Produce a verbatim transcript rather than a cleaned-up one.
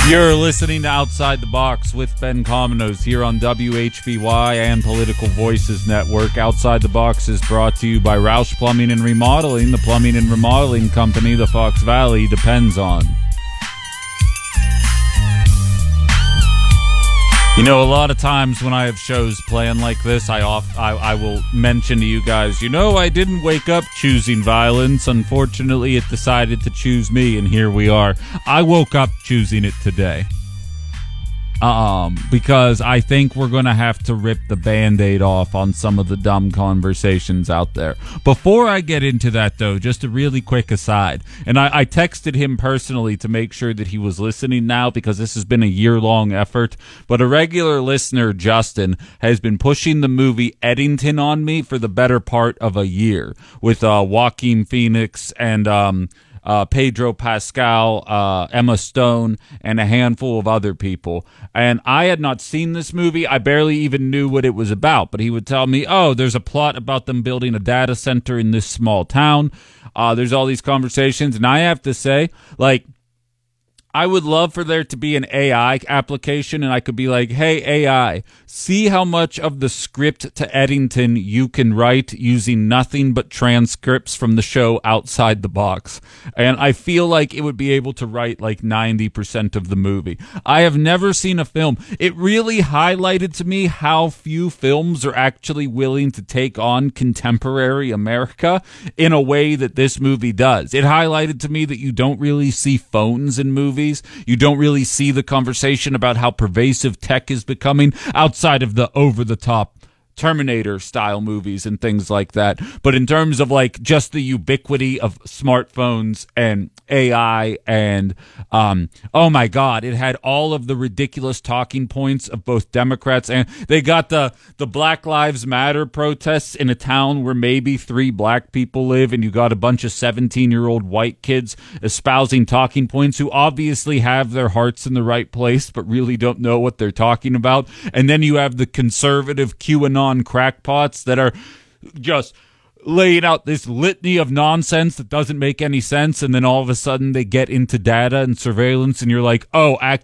You're listening to Outside the Box with Ben Cominos here on W H B Y and Political Voices Network. Outside the Box is brought to you by Roush Plumbing and Remodeling, the plumbing and remodeling company the Fox Valley depends on. You know, a lot of times when I have shows planned like this, I, off, I I will mention to you guys, you know, I didn't wake up choosing violence. Unfortunately, it decided to choose me, and here we are. I woke up choosing it today. Um, because I think we're going to have to rip the Band-Aid off on some of the dumb conversations out there. Before I get into that, though, just a really quick aside. And I, I texted him personally to make sure that he was listening now, because this has been a year-long effort. But a regular listener, Justin, has been pushing the movie Eddington on me for the better part of a year, with uh, Joaquin Phoenix and... um. Uh, Pedro Pascal, uh, Emma Stone, and a handful of other people. And I had not seen this movie. I barely even knew what it was about. But he would tell me, oh, there's a plot about them building a data center in this small town. Uh, there's all these conversations. And I have to say, like, I would love for there to be an A I application, and I could be like, hey, A I, see how much of the script to Eddington you can write using nothing but transcripts from the show Outside the Box. And I feel like it would be able to write like ninety percent of the movie. I have never seen a film. It really highlighted to me how few films are actually willing to take on contemporary America in a way that this movie does. It highlighted to me that you don't really see phones in movies. You don't really see the conversation about how pervasive tech is becoming outside of the over-the-top Terminator-style movies and things like that. But in terms of like just the ubiquity of smartphones and A I and, um, oh my God, it had all of the ridiculous talking points of both Democrats, and they got the, the Black Lives Matter protests in a town where maybe three black people live, and you got a bunch of seventeen-year-old white kids espousing talking points who obviously have their hearts in the right place but really don't know what they're talking about. And then you have the conservative QAnon crackpots that are just laying out this litany of nonsense that doesn't make any sense, and then all of a sudden they get into data and surveillance, and you're like, oh,